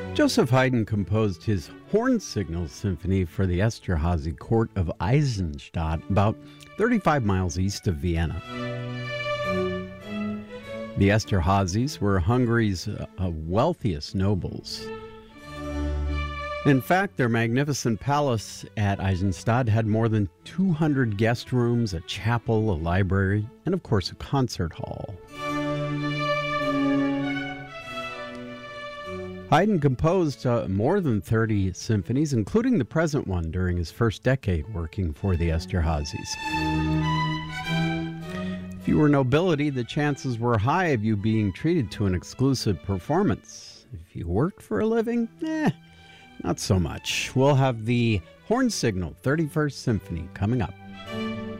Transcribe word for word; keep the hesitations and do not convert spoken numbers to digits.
Joseph Haydn composed his Horn Signal Symphony for the Esterházy court of Eisenstadt, about thirty-five miles east of Vienna. The Esterházys were Hungary's uh, wealthiest nobles. In fact, their magnificent palace at Eisenstadt had more than two hundred guest rooms, a chapel, a library, and of course a concert hall. Haydn composed uh, more than thirty symphonies, including the present one during his first decade working for the Esterházys. If you were nobility, the chances were high of you being treated to an exclusive performance. If you worked for a living, eh, not so much. We'll have the Horn Signal thirty-first Symphony coming up.